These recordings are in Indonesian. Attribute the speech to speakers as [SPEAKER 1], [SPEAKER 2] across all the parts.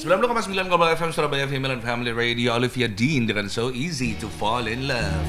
[SPEAKER 1] 90,9 Global FM Surabaya Female and Family Radio. Olivia Dean dengan So Easy to Fall in Love.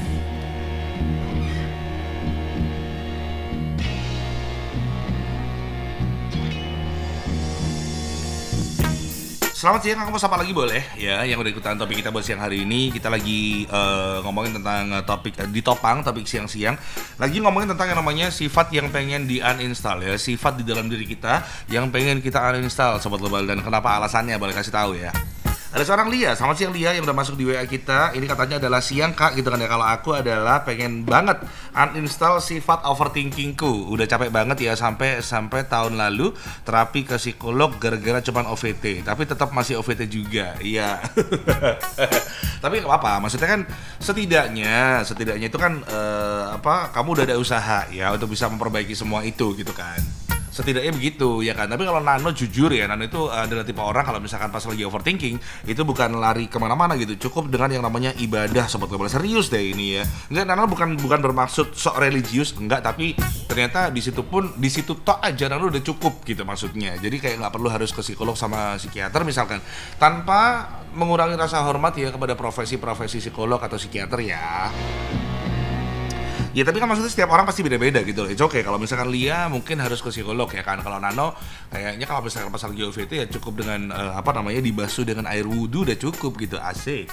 [SPEAKER 1] Selamat siang, kamu sapa lagi boleh ya yang udah ikutan topik kita buat siang hari ini. Kita lagi ngomongin tentang topik ditopang topik siang-siang. Lagi ngomongin tentang yang namanya sifat yang pengen di uninstall ya, sifat di dalam diri kita yang pengen kita uninstall sobat global, dan kenapa alasannya boleh kasih tahu ya. Ada seorang Lia, selamat siang Lia yang udah masuk di WA kita. Ini katanya adalah siang kak gitu kan ya. Kalau aku adalah pengen banget uninstall sifat overthinkingku. Udah capek banget ya sampai tahun lalu terapi ke psikolog gara-gara cuman OVT. Tapi tetap masih OVT juga. Iya. Tapi nggak apa-apa. Maksudnya kan setidaknya itu kan kamu udah ada usaha ya untuk bisa memperbaiki semua itu gitu kan. Setidaknya begitu ya kan. Tapi kalau Nano jujur ya, Nano itu adalah tipe orang kalau misalkan pas lagi overthinking itu bukan lari kemana-mana gitu, cukup dengan yang namanya ibadah sobat global. Serius deh ini ya. Enggak, Nano bukan bermaksud sok religius, enggak, tapi ternyata di situ tok aja Nano udah cukup gitu maksudnya. Jadi kayak nggak perlu harus ke psikolog sama psikiater misalkan, tanpa mengurangi rasa hormat ya kepada profesi psikolog atau psikiater ya. Ya tapi kan maksudnya setiap orang pasti beda-beda gitu loh. It's okay kalau misalkan Lia mungkin harus ke psikolog ya kan. Kalau Nano kayaknya kalau misalkan pas lagi OVT ya cukup dengan dibasuh dengan air wudhu udah cukup gitu. Asik.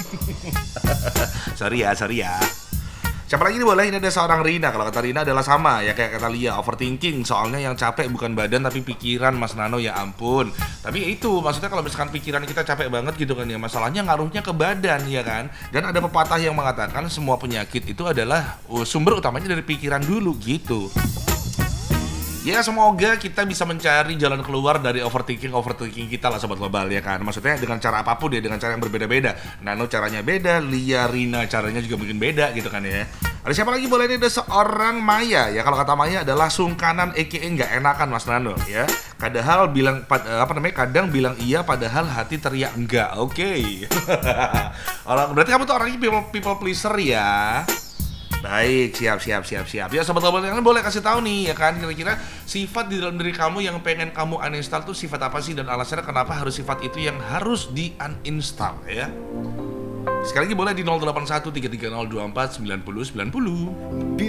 [SPEAKER 1] Sorry ya. Siapa lagi nih boleh? Ini ada seorang Rina. Kalau kata Rina adalah sama ya kayak kata Lia, overthinking. Soalnya yang capek bukan badan tapi pikiran Mas Nano, ya ampun. Tapi ya itu maksudnya kalau misalkan pikiran kita capek banget gitu kan ya, masalahnya ngaruhnya ke badan ya kan. Dan ada pepatah yang mengatakan semua penyakit itu adalah sumber utamanya dari pikiran dulu gitu. Ya semoga kita bisa mencari jalan keluar dari overthinking kita lah sobat global ya kan. Maksudnya dengan cara apapun ya, dengan cara yang berbeda-beda. Nano caranya beda, Lia, Rina caranya juga mungkin beda gitu kan ya. Ada siapa lagi boleh? Ini ada seorang Maya ya. Kalau kata Maya adalah sungkanan aka nggak enakan Mas Nano ya. Kadang bilang iya padahal hati teriak enggak. Oke. Berarti kamu tuh orangnya people pleaser ya. Baik, siap. Ya sobat global, kalian boleh kasih tahu nih ya kan, kira-kira sifat di dalam diri kamu yang pengen kamu uninstall tuh sifat apa sih, dan alasannya kenapa harus sifat itu yang harus di uninstall ya. Sekali lagi boleh di 081330249090.